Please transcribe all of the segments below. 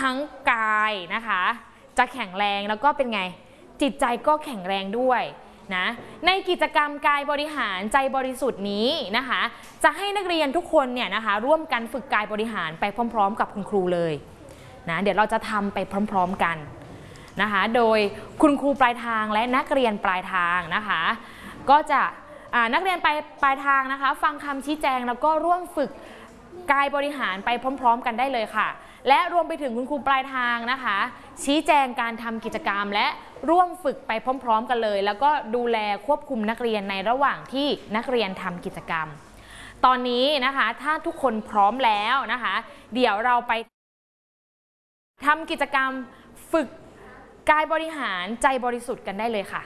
ทั้งกายนะคะจะแข็งแรงแล้วก็เป็นไงจิตใจก็แข็งแรงด้วยนะในกิจกรรมกายบริหารใจบริสุทธิ์นี้นะคะจะให้นักเรียนทุกคนเนี่ยนะคะร่วมกันฝึกกายบริหารไปพร้อมๆกับคุณครูเลยนะเดี๋ยวเราจะทำไปพร้อมๆกันนะคะโดยคุณครูปลายทางและนักเรียนปลายทางนะคะก็จะนักเรียนปลายทางนะคะฟังคำชี้แจงแล้วก็ร่วมฝึกกายบริหารไปพร้อมๆกันได้เลยค่ะและรวมไปถึงคุณครูปลายทางนะคะชี้แจงการทำกิจกรรมและร่วมฝึกไปพร้อมๆกันเลยแล้วก็ดูแลควบคุมนักเรียนในระหว่างที่นักเรียนทำกิจกรรมตอนนี้นะคะถ้าทุกคนพร้อมแล้วนะคะเดี๋ยวเราไปทำกิจกรรมฝึกกายบริหารใจบริสุทธิ์กันได้เลยค่ะ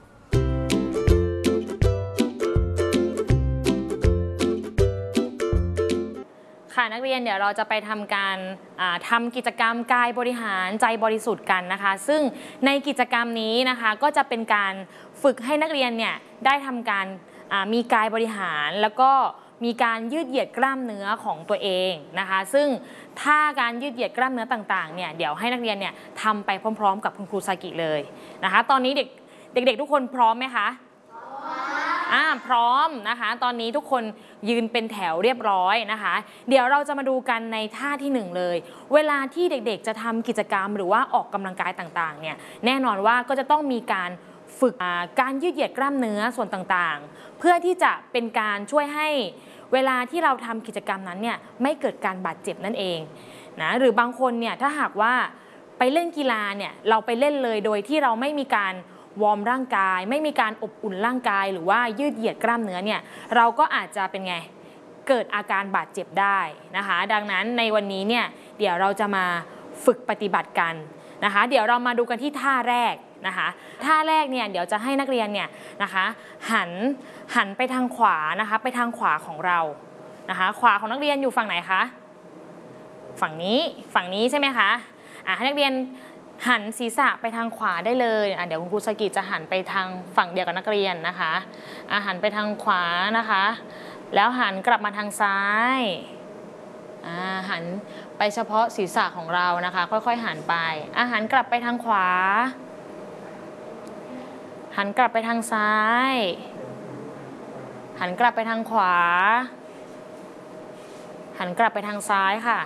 ค่ะนักเรียนเดี๋ยวเราจะไปทำการทำกิจกรรมกายบริหารใจบริสุทธิ์กันนะคะซึ่งในกิจกรรมนี้นะคะก็จะเป็นการฝึกให้นักเรียนเนี่ยได้ทำการมีกายบริหารแล้วก็มีการยืดเหยียดกล้ามเนื้อของตัวเองนะคะซึ่งถ้าการยืดเหยียดกล้ามเนื้อต่างๆเนี่ยเดี๋ยวให้นักเรียนเนี่ยทำไปพร้อมๆกับคุณครูซากิเลยนะคะตอนนี้เด็กๆทุกคนพร้อมไหมคะพร้อมนะคะตอนนี้ทุกคนยืนเป็นแถวเรียบร้อยนะคะเดี๋ยวเราจะมาดูกันในท่าที่1เลยเวลาที่เด็กๆจะทำกิจกรรมหรือว่าออกกำลังกายต่างๆเนี่ยแน่นอนว่าก็จะต้องมีการฝึกการยืดเหยียดกล้ามเนื้อส่วนต่างๆเพื่อที่จะเป็นการช่วยให้เวลาที่เราทำกิจกรรมนั้นเนี่ยไม่เกิดการบาดเจ็บนั่นเองนะหรือบางคนเนี่ยถ้าหากว่าไปเล่นกีฬาเนี่ยเราไปเล่นเลยโดยที่เราไม่มีการวอร์มร่างกายไม่มีการอบอุ่นร่างกายหรือว่ายืดเหยียดกล้ามเนื้อเนี่ยเราก็อาจจะเป็นไงเกิดอาการบาดเจ็บได้นะคะดังนั้นในวันนี้เนี่ยเดี๋ยวเราจะมาฝึกปฏิบัติกันนะคะเดี๋ยวเรามาดูกันที่ท่าแรกนะคะท่าแรกเนี่ยเดี๋ยวจะให้นักเรียนเนี่ยนะคะหันไปทางขวานะคะไปทางขวาของเรานะคะขวาของนักเรียนอยู่ฝั่งไหนคะฝั่งนี้ใช่ไหมคะให้นักเรียนหันศีรษะไปทางขวาได้เลยเดี๋ยวคุณครูสกิจะหันไปทางฝั่งเดียวกับนักเรียนนะคะหันไปทางขวานะคะแล้วหันกลับมาทางซ้ายหันไปเฉพาะศีรษะของเรานะคะค่อยๆหันไปหันกลับไปทางขวาหันกลับไปทางซ้ายหันกลับไปทางขวาหันกลับไปทางซ้ายค่ะ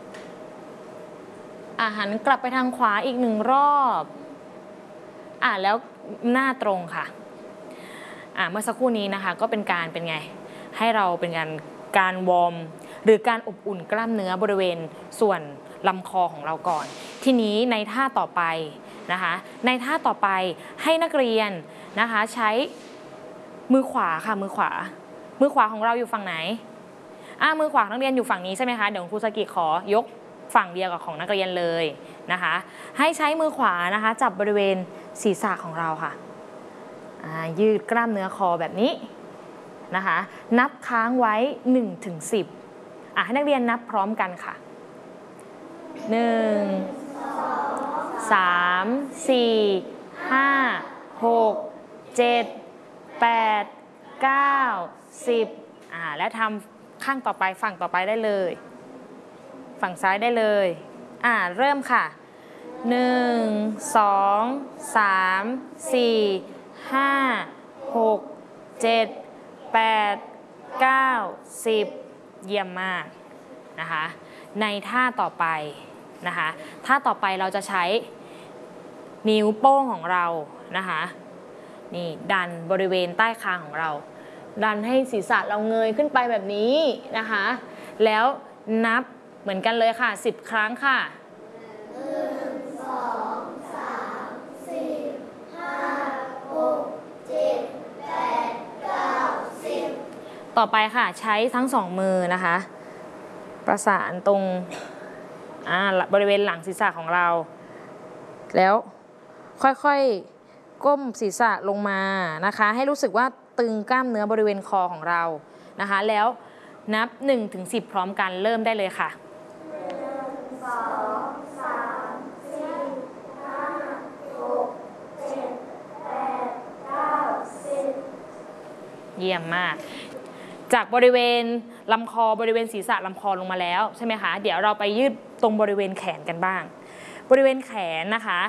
หันกลับไปทางขวาอีก1รอบแล้วหน้าตรงค่ะเมื่อสักครู่นี้นะคะก็เป็นไงให้เราเป็นการวอร์มหรือการอบอุ่นกล้ามเนื้อบริเวณส่วนลำคอของเราก่อนทีนี้ในท่าต่อไปนะคะในท่าต่อไปให้นักเรียนนะคะใช้มือขวาค่ะมือขวาของเราอยู่ฝั่งไหนมือขวานักเรียนอยู่ฝั่งนี้ใช่ไหมคะเดี๋ยวครูสกิขอยกฝั่งเดียวกับของนักเรียนเลยนะคะให้ใช้มือขวานะคะจับบริเวณศีรษะของเราค่ะยืดกล้ามเนื้อคอแบบนี้นะคะนับค้างไว้ 1-10ให้นักเรียนนับพร้อมกันค่ะ1 3 4 5 6 7 8 9 10และทำข้างต่อไปฝั่งต่อไปได้เลยฝั่งซ้ายได้เลยเริ่มค่ะ1 2 3 4 5 6 7 8 9 10เยี่ยมมากนะคะในท่าต่อไปนะคะท่าต่อไปเราจะใช้นิ้วโป้งของเรานะคะนี่ดันบริเวณใต้คางของเราดันให้ศีรษะเราเงยขึ้นไปแบบนี้นะคะแล้วนับเหมือนกันเลยค่ะ10 ครั้งค่ะ1 2 3 4 5 6 7 8 9 10ต่อไปค่ะใช้ทั้ง2 มือนะคะประสานตรงบริเวณหลังศีรษะของเราแล้วค่อยๆก้มศีรษะลงมานะคะให้รู้สึกว่าตึงกล้ามเนื้อบริเวณคอของเรานะคะแล้วนับ 1-10 พร้อมกันเริ่มได้เลยค่ะ1 2 3 4 5 6 7 8 9 10เยี่ยมมากจากบริเวณลำคอบริเวณศีรษะลำคอลงมาแล้วใช่ไหมคะเดี๋ยวเราไปยืดตรงบริเวณแขนกันบ้าง บริเวณแขนนะคะ